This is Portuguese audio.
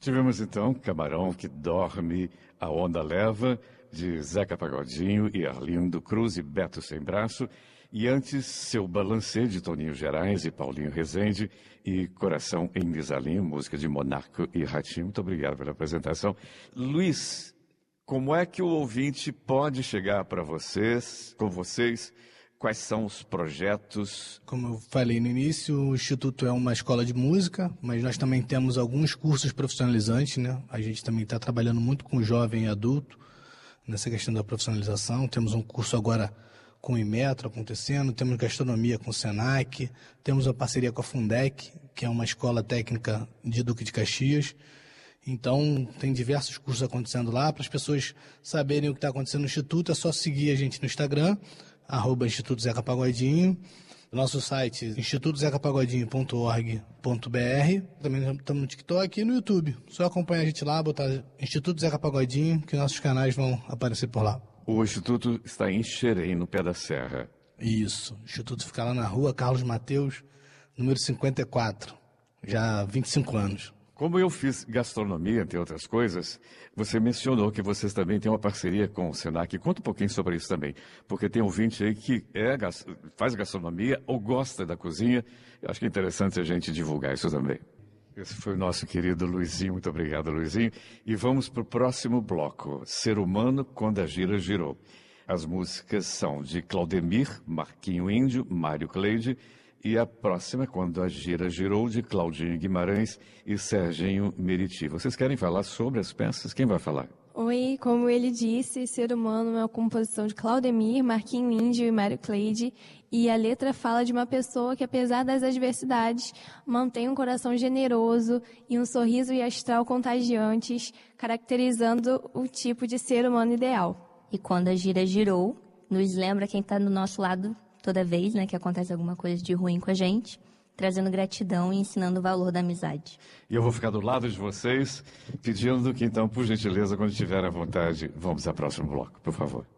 Tivemos então Camarão que Dorme, A Onda Leva, de Zeca Pagodinho e Arlindo Cruz e Beto Sem Braço. E antes, Seu Balancê, de Toninho Gerais e Paulinho Rezende, e Coração em Misalinho, música de Monarco e Ratinho. Muito obrigado pela apresentação. Luiz, como é que o ouvinte pode chegar para vocês, com vocês? Quais são os projetos? Como eu falei no início, o Instituto é uma escola de música, mas nós também temos alguns cursos profissionalizantes, né? A gente também está trabalhando muito com jovem e adulto nessa questão da profissionalização. Temos um curso agora com o Inmetro acontecendo, temos gastronomia com o Senac, temos uma parceria com a Fundec, que é uma escola técnica de Duque de Caxias. Então, tem diversos cursos acontecendo lá. Para as pessoas saberem o que está acontecendo no Instituto, é só seguir a gente no Instagram, @Instituto Zeca Pagodinho. Nosso site, institutozecapagodinho.org.br. Também estamos no TikTok e no YouTube. Só acompanhar a gente lá, botar Instituto Zeca Pagodinho, que nossos canais vão aparecer por lá. O Instituto está em Xerém, no pé da serra. Isso. O Instituto fica lá na rua Carlos Mateus, número 54. Já há 25 anos. Como eu fiz gastronomia, entre outras coisas, você mencionou que vocês também têm uma parceria com o Senac. Conta um pouquinho sobre isso também, porque tem ouvinte aí que faz gastronomia ou gosta da cozinha. Eu acho que é interessante a gente divulgar isso também. Esse foi o nosso querido Luizinho. Muito obrigado, Luizinho. E vamos para o próximo bloco, Ser Humano Quando a Gira Girou. As músicas são de Claudemir, Marquinho Índio, Mário Cleide. E a próxima, Quando a Gira Girou, de Claudinho Guimarães e Serginho Meriti. Vocês querem falar sobre as peças? Quem vai falar? Oi, como ele disse, Ser Humano é uma composição de Claudemir, Marquinho Índio e Mário Cleide. E a letra fala de uma pessoa que, apesar das adversidades, mantém um coração generoso e um sorriso e astral contagiantes, caracterizando o tipo de ser humano ideal. E quando a gira girou, nos lembra quem está do nosso lado toda vez, né, que acontece alguma coisa de ruim com a gente, trazendo gratidão e ensinando o valor da amizade. E eu vou ficar do lado de vocês, pedindo que então, por gentileza, quando tiverem à vontade, vamos ao próximo bloco, por favor.